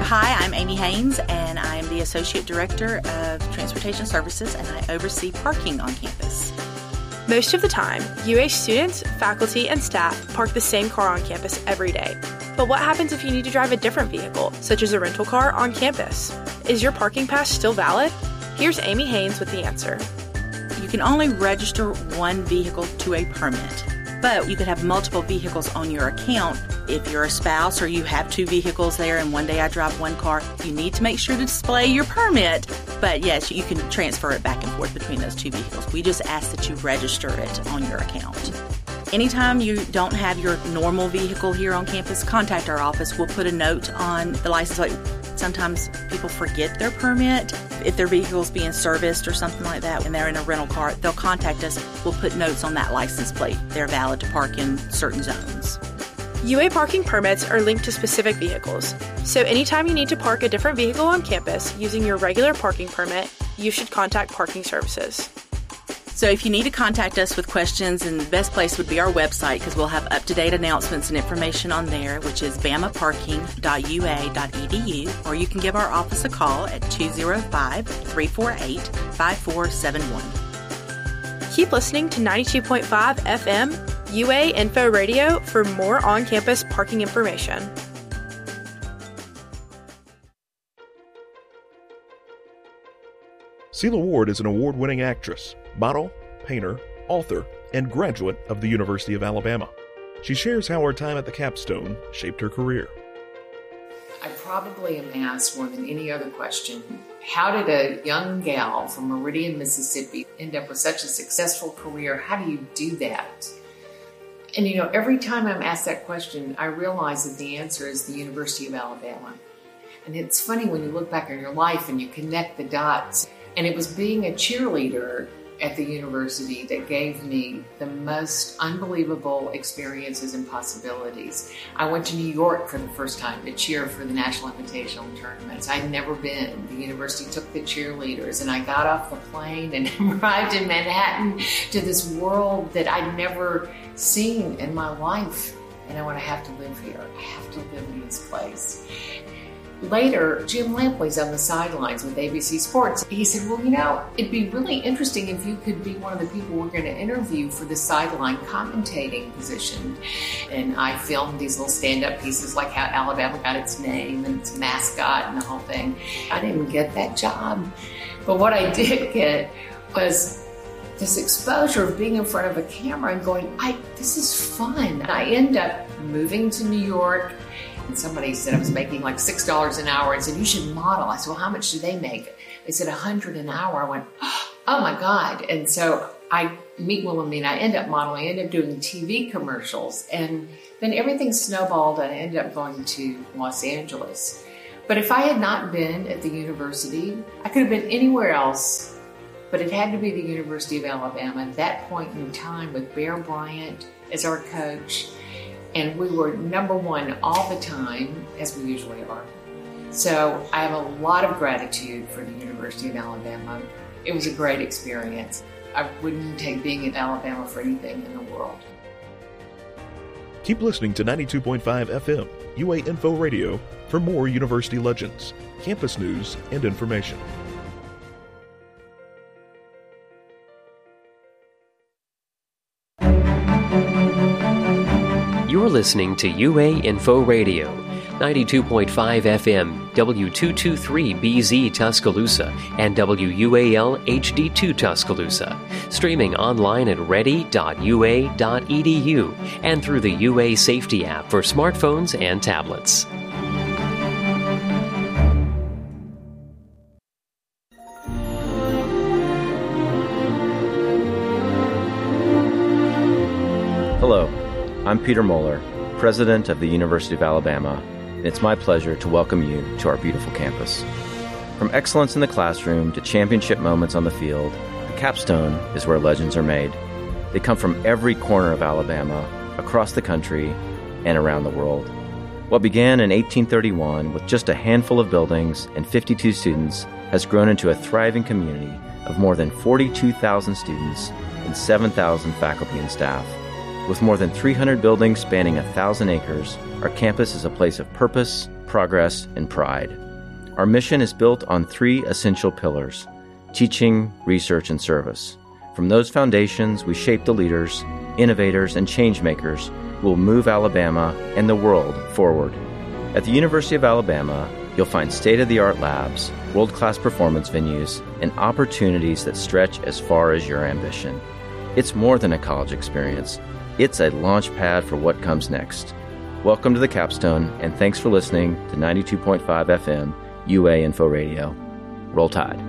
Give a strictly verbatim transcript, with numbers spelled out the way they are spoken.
Hi, I'm Amy Haynes, and I am the Associate Director of Transportation Services, and I oversee parking on campus. Most of the time, U A students, faculty, and staff park the same car on campus every day. But what happens if you need to drive a different vehicle, such as a rental car, on campus? Is your parking pass still valid? Here's Amy Haynes with the answer. You can only register one vehicle to a permit, but you could have multiple vehicles on your account. If you're a spouse or you have two vehicles there and one day I drive one car, you need to make sure to display your permit. But yes, you can transfer it back and forth between those two vehicles. We just ask that you register it on your account. Anytime you don't have your normal vehicle here on campus, contact our office. We'll put a note on the license plate. Sometimes people forget their permit. If their vehicle's being serviced or something like that and they're in a rental car, they'll contact us. We'll put notes on that license plate. They're valid to park in certain zones. U A parking permits are linked to specific vehicles. So anytime you need to park a different vehicle on campus using your regular parking permit, you should contact Parking Services. So if you need to contact us with questions, and the best place would be our website because we'll have up-to-date announcements and information on there, which is bama parking dot u a dot e d u, or you can give our office a call at two oh five, three four eight, five four seven one. Keep listening to ninety-two point five F M U A Info Radio for more on-campus parking information. Sela Ward is an award-winning actress, model, painter, author, and graduate of the University of Alabama. She shares how her time at the Capstone shaped her career. I probably am asked more than any other question, how did a young gal from Meridian, Mississippi end up with such a successful career? How do you do that? And you know, every time I'm asked that question, I realize that the answer is the University of Alabama. And it's funny when you look back on your life and you connect the dots. And it was being a cheerleader at the university that gave me the most unbelievable experiences and possibilities. I went to New York for the first time to cheer for the National Invitational Tournaments. I'd never been. The university took the cheerleaders, and I got off the plane and arrived in Manhattan to this world that I'd never seen in my life. And I went, I have to live here. I have to live in this place. Later, Jim Lampley's on the sidelines with A B C Sports. He said, well, you know, it'd be really interesting if you could be one of the people we're going to interview for the sideline commentating position. And I filmed these little stand-up pieces like how Alabama got its name and its mascot and the whole thing. I didn't get that job. But what I did get was this exposure of being in front of a camera and going, I, this is fun. I end up moving to New York. And somebody said I was making like six dollars an hour and said, you should model. I said, well, how much do they make? They said one hundred dollars an hour. I went, oh my God. And so I meet Wilhelmina. I end up modeling. I end up doing T V commercials. And then everything snowballed and I ended up going to Los Angeles. But if I had not been at the university, I could have been anywhere else. But it had to be the University of Alabama at that point in time with Bear Bryant as our coach. And we were number one all the time, as we usually are. So I have a lot of gratitude for the University of Alabama. It was a great experience. I wouldn't take being at Alabama for anything in the world. Keep listening to ninety-two point five F M, U A Info Radio, for more university legends, campus news, and information. You're listening to U A Info Radio, ninety-two point five F M, W two twenty-three B Z Tuscaloosa, and W U A L H D two Tuscaloosa. Streaming online at ready dot u a dot e d u and through the U A Safety app for smartphones and tablets. Hello, I'm Peter Moeller, President of the University of Alabama, and it's my pleasure to welcome you to our beautiful campus. From excellence in the classroom to championship moments on the field, the Capstone is where legends are made. They come from every corner of Alabama, across the country, and around the world. What began in eighteen thirty-one with just a handful of buildings and fifty-two students has grown into a thriving community of more than forty-two thousand students and seven thousand faculty and staff. With more than three hundred buildings spanning one thousand acres, our campus is a place of purpose, progress, and pride. Our mission is built on three essential pillars: teaching, research, and service. From those foundations, we shape the leaders, innovators, and changemakers who will move Alabama and the world forward. At the University of Alabama, you'll find state-of-the-art labs, world-class performance venues, and opportunities that stretch as far as your ambition. It's more than a college experience. It's a launch pad for what comes next. Welcome to the Capstone, and thanks for listening to ninety-two point five F M U A Info Radio. Roll Tide.